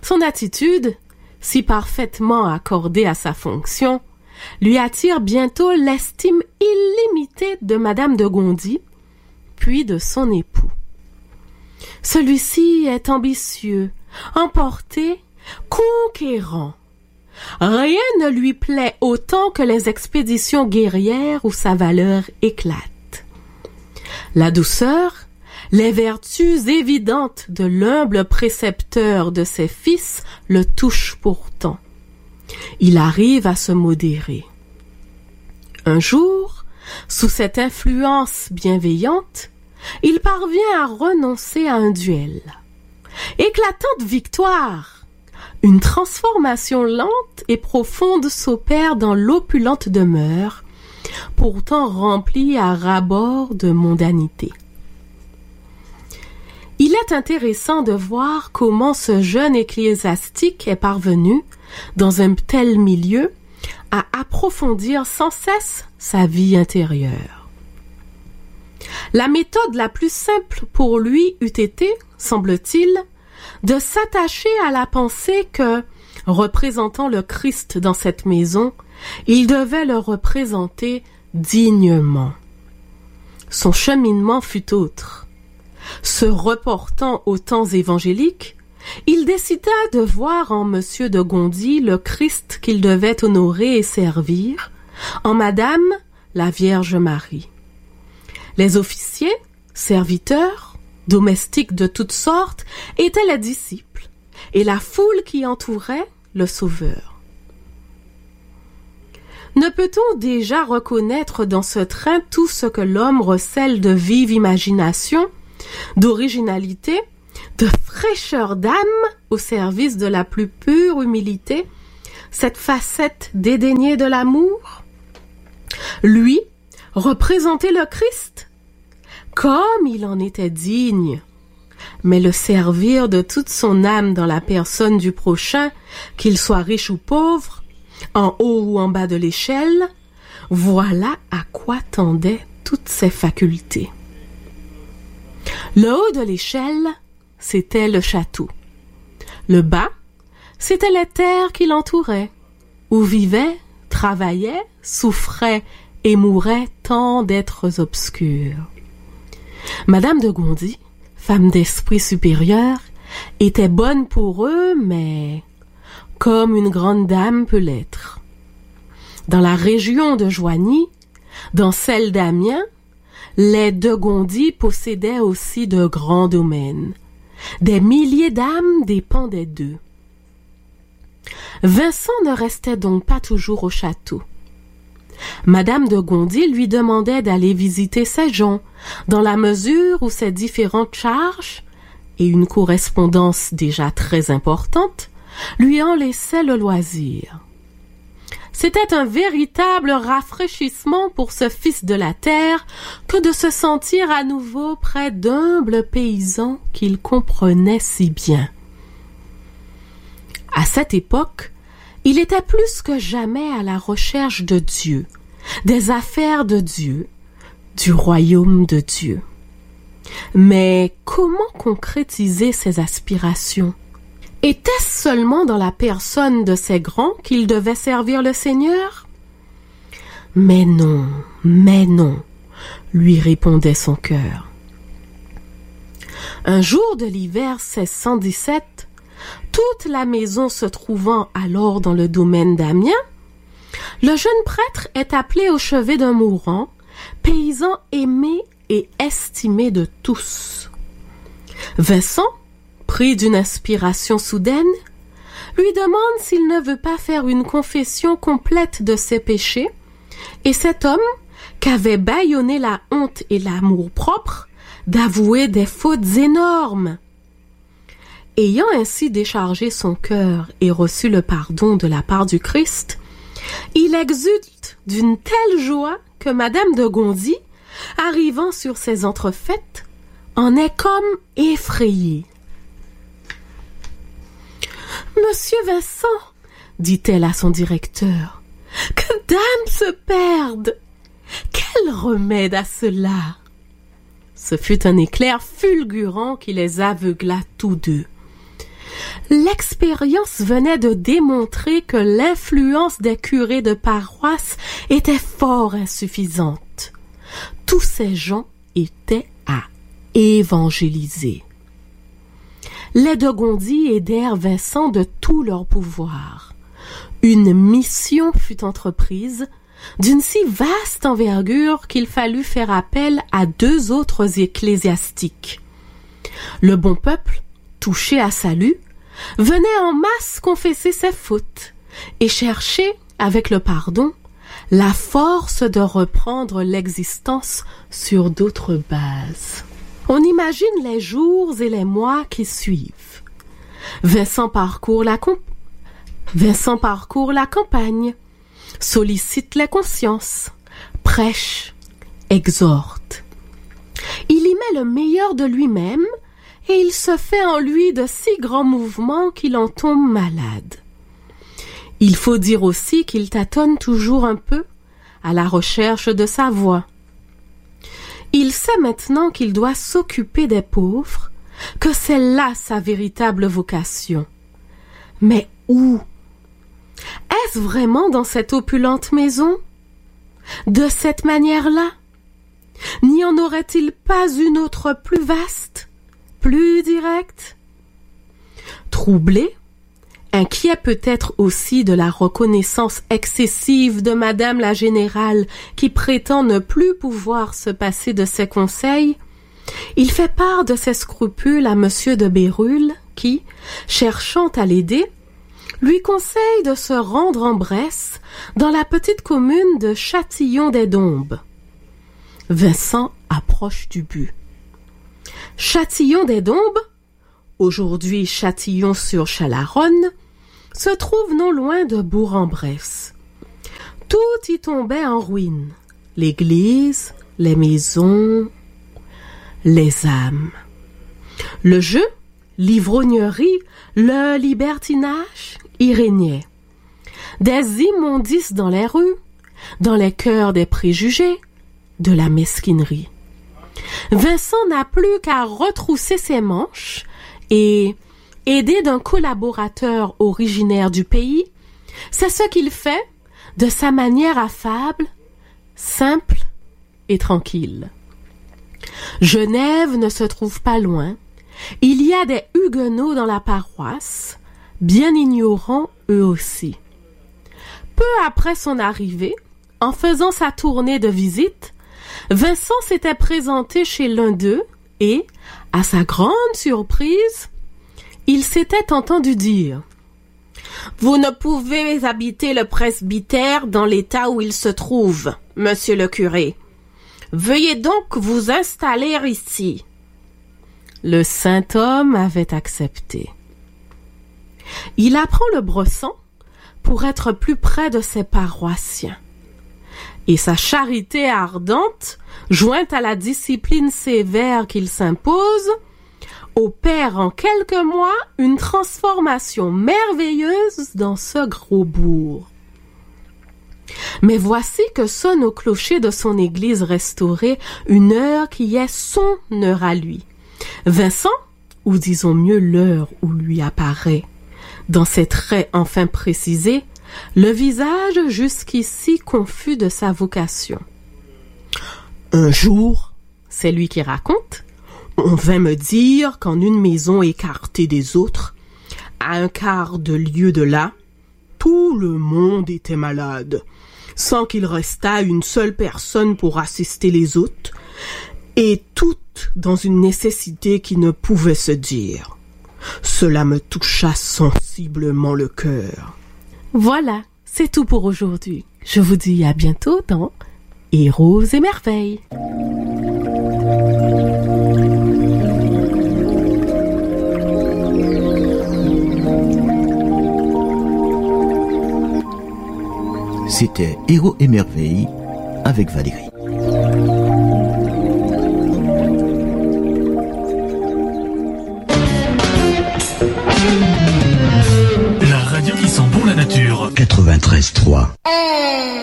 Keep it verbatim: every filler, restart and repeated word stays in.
Son attitude, si parfaitement accordée à sa fonction, lui attire bientôt l'estime illimitée de Madame de Gondy, puis de son époux. Celui-ci est ambitieux, emporté, conquérant. Rien ne lui plaît autant que les expéditions guerrières où sa valeur éclate. La douceur, les vertus évidentes de l'humble précepteur de ses fils le touchent pourtant. Il arrive à se modérer. Un jour, sous cette influence bienveillante, il parvient à renoncer à un duel. Éclatante victoire! Une transformation lente et profonde s'opère dans l'opulente demeure, pourtant remplie à ras-bord de mondanité. Il est intéressant de voir comment ce jeune ecclésiastique est parvenu, dans un tel milieu, à approfondir sans cesse sa vie intérieure. La méthode la plus simple pour lui eût été, semble-t-il, de s'attacher à la pensée que, représentant le Christ dans cette maison, il devait le représenter dignement. Son cheminement fut autre. Se reportant aux temps évangéliques, il décida de voir en Monsieur de Gondy le Christ qu'il devait honorer et servir, en Madame la Vierge Marie. Les officiers, serviteurs, domestiques de toutes sortes étaient les disciples, et la foule qui entourait le Sauveur. Ne peut-on déjà reconnaître dans ce train tout ce que l'homme recèle de vive imagination, d'originalité, de fraîcheur d'âme au service de la plus pure humilité, cette facette dédaignée de l'amour? Lui, représenter le Christ, comme il en était digne, mais le servir de toute son âme dans la personne du prochain, qu'il soit riche ou pauvre, en haut ou en bas de l'échelle, voilà à quoi tendaient toutes ses facultés. Le haut de l'échelle, c'était le château. Le bas, c'était les terres qui l'entouraient, où vivaient, travaillaient, souffraient et mouraient tant d'êtres obscurs. Madame de Gondy, femme d'esprit supérieur, était bonne pour eux, mais comme une grande dame peut l'être. Dans la région de Joigny, dans celle d'Amiens, les de Gondy possédaient aussi de grands domaines. Des milliers d'âmes dépendaient d'eux. Vincent ne restait donc pas toujours au château. Madame de Gondy lui demandait d'aller visiter ses gens, dans la mesure où ses différentes charges, et une correspondance déjà très importante, lui en laissaient le loisir. C'était un véritable rafraîchissement pour ce fils de la terre que de se sentir à nouveau près d'humbles paysans qu'il comprenait si bien. À cette époque, il était plus que jamais à la recherche de Dieu, des affaires de Dieu, du royaume de Dieu. Mais comment concrétiser ses aspirations? Était-ce seulement dans la personne de ces grands qu'il devait servir le Seigneur? Mais non, mais non, lui répondait son cœur. Un jour de l'hiver seize cent dix-sept, toute la maison se trouvant alors dans le domaine d'Amiens, le jeune prêtre est appelé au chevet d'un mourant, paysan aimé et estimé de tous. Vincent, pris d'une inspiration soudaine, lui demande s'il ne veut pas faire une confession complète de ses péchés, et cet homme, qu'avait bâillonné la honte et l'amour-propre, d'avouer des fautes énormes. Ayant ainsi déchargé son cœur et reçu le pardon de la part du Christ, il exulte d'une telle joie que Madame de Gondy, arrivant sur ses entrefaites, en est comme effrayée. « Monsieur Vincent, dit-elle à son directeur, que dame se perde! Quel remède à cela ?» Ce fut un éclair fulgurant qui les aveugla tous deux. L'expérience venait de démontrer que l'influence des curés de paroisse était fort insuffisante. Tous ces gens étaient à évangéliser. Les de Gondi aidèrent Vincent de tout leur pouvoir. Une mission fut entreprise d'une si vaste envergure qu'il fallut faire appel à deux autres ecclésiastiques. Le bon peuple, touché à salut, venait en masse confesser ses fautes et chercher, avec le pardon, la force de reprendre l'existence sur d'autres bases. On imagine les jours et les mois qui suivent. Vincent parcourt la, com- Vincent parcourt la campagne, sollicite les consciences, prêche, exhorte. Il y met le meilleur de lui-même et il se fait en lui de si grands mouvements qu'il en tombe malade. Il faut dire aussi qu'il tâtonne toujours un peu à la recherche de sa voie. Il sait maintenant qu'il doit s'occuper des pauvres, que c'est là sa véritable vocation. Mais où? Est-ce vraiment dans cette opulente maison? De cette manière-là? N'y en aurait-il pas une autre plus vaste, plus directe? Troublé, inquiet peut-être aussi de la reconnaissance excessive de Madame la Générale qui prétend ne plus pouvoir se passer de ses conseils, il fait part de ses scrupules à Monsieur de Bérulle qui, cherchant à l'aider, lui conseille de se rendre en Bresse dans la petite commune de Châtillon-des-Dombes. Vincent approche du but. Châtillon-des-Dombes, aujourd'hui Châtillon-sur-Chalaronne, se trouve non loin de Bourg-en-Bresse. Tout y tombait en ruine. L'église, les maisons, les âmes. Le jeu, l'ivrognerie, le libertinage y régnait. Des immondices dans les rues, dans les cœurs des préjugés, de la mesquinerie. Vincent n'a plus qu'à retrousser ses manches et, aidé d'un collaborateur originaire du pays, c'est ce qu'il fait de sa manière affable, simple et tranquille. Genève ne se trouve pas loin. Il y a des huguenots dans la paroisse, bien ignorants eux aussi. Peu après son arrivée, en faisant sa tournée de visite, Vincent s'était présenté chez l'un d'eux et, à sa grande surprise, il s'était entendu dire « Vous ne pouvez habiter le presbytère dans l'état où il se trouve, monsieur le curé. Veuillez donc vous installer ici. » Le saint homme avait accepté. Il apprend le bressan pour être plus près de ses paroissiens. Et sa charité ardente, jointe à la discipline sévère qu'il s'impose, opère en quelques mois une transformation merveilleuse dans ce gros bourg. Mais voici que sonne au clocher de son église restaurée une heure qui est son heure à lui. Vincent, ou disons mieux l'heure où lui apparaît, dans ses traits enfin précisés, le visage jusqu'ici confus de sa vocation. Un jour, c'est lui qui raconte, on vint me dire qu'en une maison écartée des autres, à un quart de lieue de là, tout le monde était malade, sans qu'il restât une seule personne pour assister les autres, et toutes dans une nécessité qui ne pouvait se dire. Cela me toucha sensiblement le cœur. Voilà, c'est tout pour aujourd'hui. Je vous dis à bientôt dans Héros et Merveilles. C'était Héros et Merveilles avec Valérie. La radio qui sent bon la nature. quatre-vingt-treize trois.